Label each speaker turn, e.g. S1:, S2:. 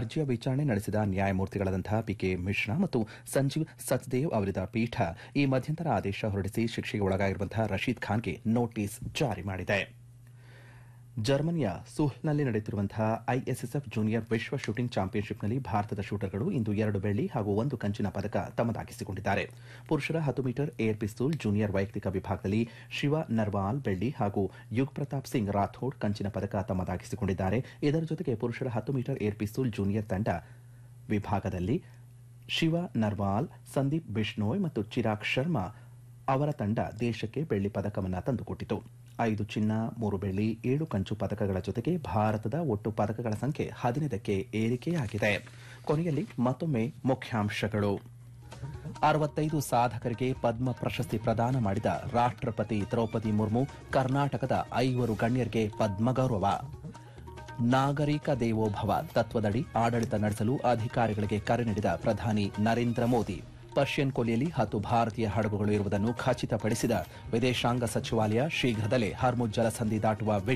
S1: ಅರ್ಜಿಯ ವಿಚಾರಣೆ ನಡೆಸಿದ ನ್ಯಾಯಮೂರ್ತಿಗಳಾದಂತಹ ಪಿಕೆ ಮಿಶ್ರಾ ಮತ್ತು ಸಂಜೀವ್ ಸಚ್ದೇವ್ ಅವರಿದ್ದ ಪೀಠ ಈ ಮಧ್ಯಂತರ ಆದೇಶ ಹೊರಡಿಸಿ ಶಿಕ್ಷೆಗೆ ಒಳಗಾಗಿರುವಂತಹ ರಶೀದ್ ಖಾನ್ಗೆ ನೋಟಿಸ್ ಜಾರಿ ಮಾಡಿದೆ. ಜರ್ಮನಿಯ ಸುಹ್ಲ್ನಲ್ಲಿ ನಡೆಯುತ್ತಿರುವಂತಹ ಐಎಸ್ಎಸ್ಎಫ್ ಜೂನಿಯರ್ ವಿಶ್ವ ಶೂಟಿಂಗ್ ಚಾಂಪಿಯನ್ಶಿಪ್ನಲ್ಲಿ ಭಾರತದ ಶೂಟರ್ಗಳು ಇಂದು 2 ಬೆಳ್ಳಿ ಹಾಗೂ 1 ಕಂಚಿನ ಪದಕ ತಮ್ಮದಾಗಿಸಿಕೊಂಡಿದ್ದಾರೆ. ಪುರುಷರ 10 ಮೀಟರ್ ಏರ್ ಪಿಸ್ತೂಲ್ ಜೂನಿಯರ್ ವೈಯಕ್ತಿಕ ವಿಭಾಗದಲ್ಲಿ ಶಿವ ನರ್ವಾಲ್ ಬೆಳ್ಳಿ ಹಾಗೂ ಯುಗ್ ಪ್ರತಾಪ್ ಸಿಂಗ್ ರಾಥೋಡ್ ಕಂಚಿನ ಪದಕ ತಮ್ಮದಾಗಿಸಿಕೊಂಡಿದ್ದಾರೆ. ಇದರ ಜೊತೆಗೆ ಪುರುಷರ 10 ಮೀಟರ್ ಏರ್ ಪಿಸ್ತೂಲ್ ಜೂನಿಯರ್ ತಂಡ ವಿಭಾಗದಲ್ಲಿ ಶಿವ ನರ್ವಾಲ್, ಸಂದೀಪ್ ಬಿಷ್ಣೋಯ್ ಮತ್ತು ಚಿರಾಗ್ ಶರ್ಮಾ ಅವರ ತಂಡ ದೇಶಕ್ಕೆ ಬೆಳ್ಳಿ ಪದಕವನ್ನು ತಂದುಕೊಟ್ಟಿತು. 5 ಚಿನ್ನ, 3 ಬೆಳ್ಳಿ, 7 ಕಂಚು ಪದಕಗಳ ಜೊತೆಗೆ ಭಾರತದ ಒಟ್ಟು ಪದಕಗಳ ಸಂಖ್ಯೆ 15ಕ್ಕೆ ಏರಿಕೆಯಾಗಿದೆ. ಕೊನೆಯಲ್ಲಿ ಮತ್ತೊಮ್ಮೆ ಮುಖ್ಯಾಂಶಗಳು. 65 ಸಾಧಕರಿಗೆ ಪದ್ಮ ಪ್ರಶಸ್ತಿ ಪ್ರದಾನ ಮಾಡಿದ ರಾಷ್ಟ್ರಪತಿ ದ್ರೌಪದಿ ಮುರ್ಮು, ಕರ್ನಾಟಕದ 5 ಗಣ್ಯರಿಗೆ ಪದ್ಮ ಗೌರವ. ನಾಗರಿಕ ದೇವೋಭವ ತತ್ವದಡಿ ಆಡಳಿತ ನಡೆಸಲು ಅಧಿಕಾರಿಗಳಿಗೆ ಕರೆ ನೀಡಿದ ಪ್ರಧಾನಿ ನರೇಂದ್ರ ಮೋದಿ. ಪರ್ಷಿಯನ್ ಕೊಲ್ಲಿಯಲ್ಲಿ 10 ಭಾರತೀಯ ಹಡಗುಗಳು ಇರುವುದನ್ನು ಖಚಿತಪಡಿಸಿದ ವಿದೇಶಾಂಗ ಸಚಿವಾಲಯ. ಶೀಘ್ರದಲ್ಲೇ ಹರ್ಮುಜ್ ಜಲಸಂಧಿ ದಾಟುವ